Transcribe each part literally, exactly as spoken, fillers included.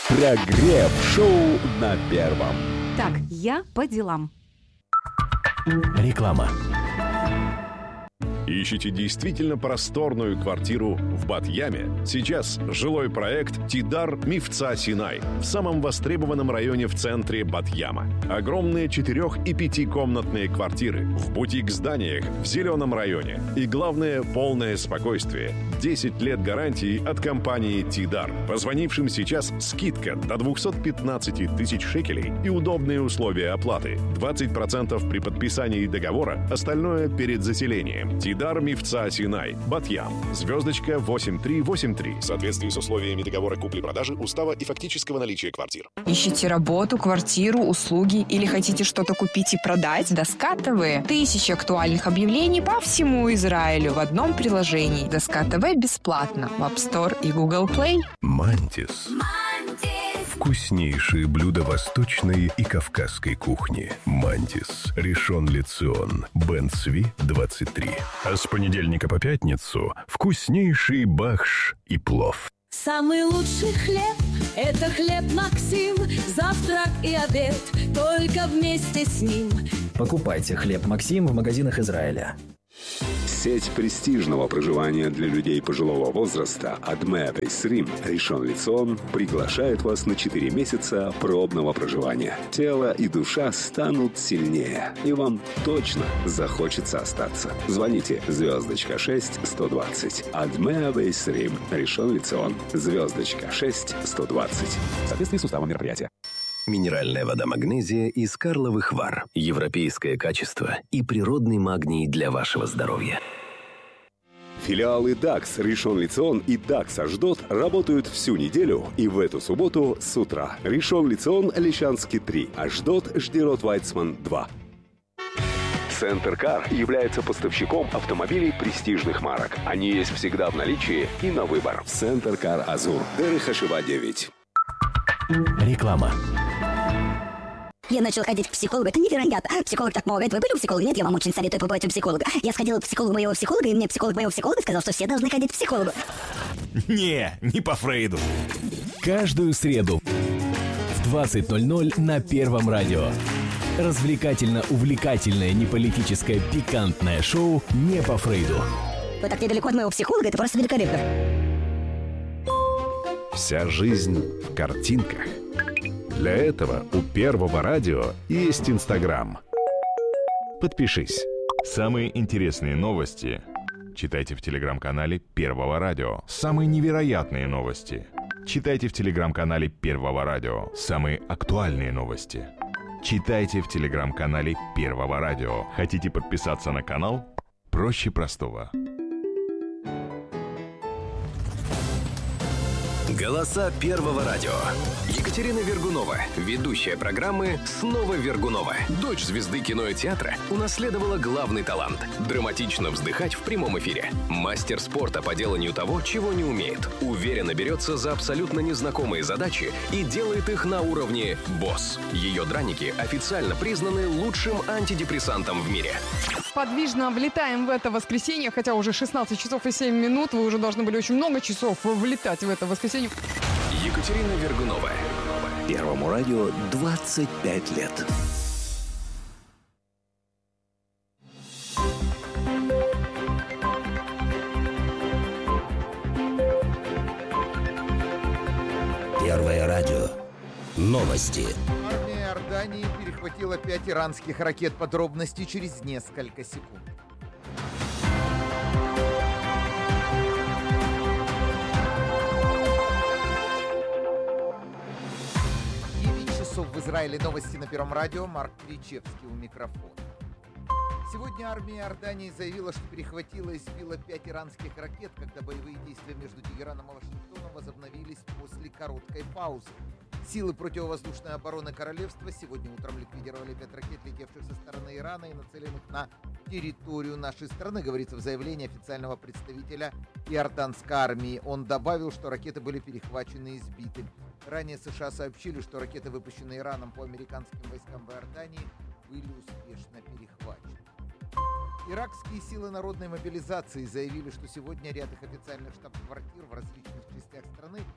Прогрев шоу на первом. Так, я по делам. Реклама. Ищите действительно просторную квартиру в Бат-Яме? Сейчас жилой проект «Тидар Мифца Синай» в самом востребованном районе в центре Бат-Яма. Огромные четырех- и пятикомнатные квартиры в бутик-зданиях в зеленом районе. И главное, полное спокойствие. десять лет гарантии от компании «Тидар». Позвонившим сейчас скидка до двести пятнадцать тысяч шекелей и удобные условия оплаты. двадцать процентов при подписании договора, остальное перед заселением. «Тидар Мифца Синай», Бат-Ям, звездочка восемь три восемь три. В соответствии с условиями договора купли-продажи, устава и фактического наличия квартир. Ищете работу, квартиру, услуги или хотите что-то купить и продать? Доска ТВ. Тысячи актуальных объявлений по всему Израилю в одном приложении. Доска ТВ бесплатно в App Store и Google Play. Мантис. Вкуснейшие блюда восточной и кавказской кухни. Мантис. Ришон Ле-Цион. Бен Цви, двадцать три. А с понедельника по пятницу вкуснейший бахш и плов. Самый лучший хлеб – это хлеб Максим. Завтрак и обед только вместе с ним. Покупайте хлеб Максим в магазинах Израиля. Сеть престижного проживания для людей пожилого возраста Адме Бейсрим Ришон Ле-Цион приглашает вас на четыре месяца пробного проживания. Тело и душа станут сильнее, и вам точно захочется остаться. Звоните звездочка шесть сто двадцать. Адме Бейсрим Ришон Ле-Цион. Звездочка шесть сто двадцать. В соответствии с уставом мероприятия. Минеральная вода магнезия из Карловых Вар. Европейское качество и природный магний для вашего здоровья. Филиалы дакс Ришон Ле-Цион и дакс Ашдод работают всю неделю и в эту субботу с утра. Ришон Ле-Цион, Лещанский три, Ашдод, Ждерот Вайцман два. Центр Кар является поставщиком автомобилей престижных марок. Они есть всегда в наличии и на выбор. Центр Кар Азур, Дерих Ашива девять. Реклама. Я начал ходить к психологу. Это невероятно. Психолог так помогает. Вы были у психолога? Нет, я вам очень советую побывать у психолога. Я сходила к психологу моего психолога, и мне психолог моего психолога сказал, что все должны ходить к психологу. Не, не по Фрейду. Каждую среду в двадцать ноль ноль на Первом радио. Развлекательно-увлекательное, неполитическое, пикантное шоу «Не по Фрейду». Вы так недалеко от моего психолога, это просто великолепно. Вся жизнь в картинках. Для этого у Первого радио есть Инстаграм. Подпишись. Самые интересные новости читайте в Телеграм-канале Первого радио. Самые невероятные новости читайте в Телеграм-канале Первого радио. Самые актуальные новости читайте в Телеграм-канале Первого радио. Хотите подписаться на канал? Проще простого. Голоса Первого радио. Екатерина Вергунова, ведущая программы «Снова Вергунова». Дочь звезды кино и театра унаследовала главный талант – драматично вздыхать в прямом эфире. Мастер спорта по деланию того, чего не умеет. Уверенно берется за абсолютно незнакомые задачи и делает их на уровне «босс». Ее драники официально признаны лучшим антидепрессантом в мире. Подвижно влетаем в это воскресенье, хотя уже шестнадцать часов и семь минут. Вы уже должны были очень много часов влетать в это воскресенье. Екатерина Вергунова. Первому радио двадцать пять лет. Первое радио. Новости. Армия Иордании перехватила пять иранских ракет. Подробности через несколько секунд. В Израиле новости на Первом радио. Марк Кричевский у микрофона. Сегодня армия Иордании заявила, что перехватила и сбила пять иранских ракет, когда боевые действия между Тегераном и Вашингтоном возобновились после короткой паузы. Силы противовоздушной обороны королевства сегодня утром ликвидировали пять ракет, летевших со стороны Ирана и нацеленных на территорию нашей страны, говорится в заявлении официального представителя иорданской армии. Он добавил, что ракеты были перехвачены и сбиты. Ранее США сообщили, что ракеты, выпущенные Ираном по американским войскам в Иордании, были успешно перехвачены. Иракские силы народной мобилизации заявили, что сегодня ряд их официальных штаб-квартир в различных частях страны подвергнут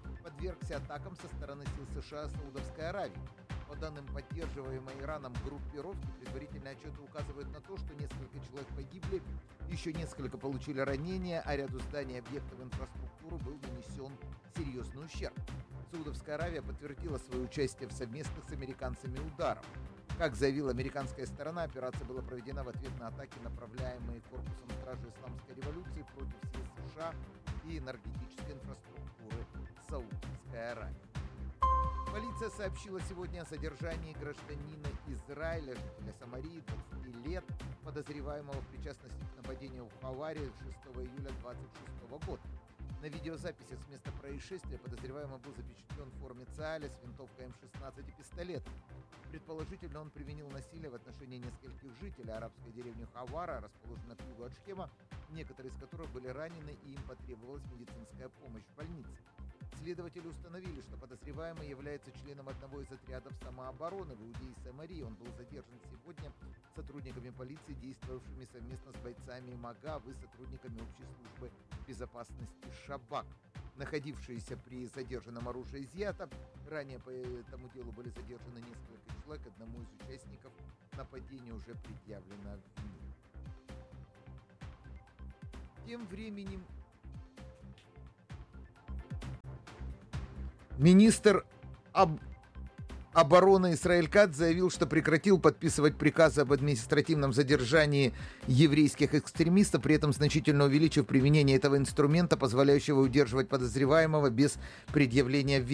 подвергся атакам со стороны сил США и Саудовской Аравии. По данным поддерживаемой Ираном группировки, предварительные отчеты указывают на то, что несколько человек погибли, еще несколько получили ранения, а ряду зданий и объектов инфраструктуры был нанесен серьезный ущерб. Саудовская Аравия подтвердила свое участие в совместных с американцами ударах. Как заявила американская сторона, операция была проведена в ответ на атаки, направляемые корпусом стражи исламской революции против сил США и энергетической инфраструктуры Саудовской Аравии. Полиция сообщила сегодня о задержании гражданина Израиля, жителя Самарии, двадцати лет, подозреваемого в причастности к нападению в Хаваре шестого июля две тысячи двадцать шестого года. На видеозаписи с места происшествия подозреваемый был запечатлен в форме ЦААля с винтовкой эм шестнадцать и пистолетом. Предположительно, он применил насилие в отношении нескольких жителей арабской деревни Хавара, расположенной к югу от Шхема, некоторые из которых были ранены, и им потребовалась медицинская помощь в больнице. Следователи установили, что подозреваемый является членом одного из отрядов самообороны в Иудее и Самарии. Он был задержан сегодня сотрудниками полиции, действовавшими совместно с бойцами МАГАВ и сотрудниками общей службы безопасности Шабак. Находившиеся при задержанном оружие изъято. Ранее по этому делу были задержаны несколько человек. Одному из участников нападения уже предъявлено обвинение. Тем временем министр об... обороны Исраэль Кац заявил, что прекратил подписывать приказы об административном задержании еврейских экстремистов, при этом значительно увеличив применение этого инструмента, позволяющего удерживать подозреваемого без предъявления обвинения.